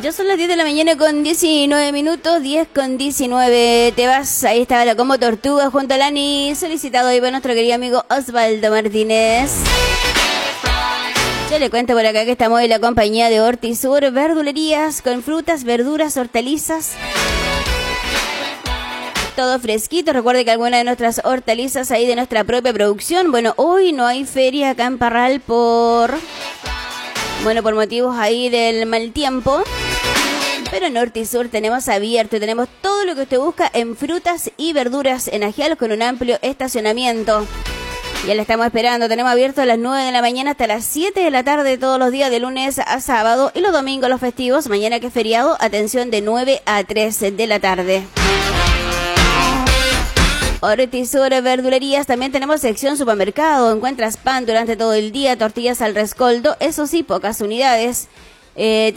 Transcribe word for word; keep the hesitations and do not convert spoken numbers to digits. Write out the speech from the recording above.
Ya son las diez de la mañana con diecinueve minutos, diez con diecinueve. Te vas, ahí estaba la Como Tortuga junto a Lani, solicitado ahí por nuestro querido amigo Osvaldo Martínez. Yo le cuento por acá que estamos en la compañía de Hortisur, verdulerías con frutas, verduras, hortalizas. Todo fresquito. Recuerde que alguna de nuestras hortalizas ahí de nuestra propia producción. Bueno, hoy no hay feria acá en Parral por... Bueno, por motivos ahí del mal tiempo. Pero en Hortisur tenemos abierto y tenemos todo lo que usted busca en frutas y verduras en Agial con un amplio estacionamiento. Ya la estamos esperando. Tenemos abierto a las nueve de la mañana hasta las siete de la tarde todos los días de lunes a sábado. Y los domingos, los festivos, mañana que es feriado, atención de nueve a tres de la tarde. Hortisur Verdulerías, también tenemos sección supermercado. Encuentras pan durante todo el día, tortillas al rescoldo, eso sí, pocas unidades. Eh,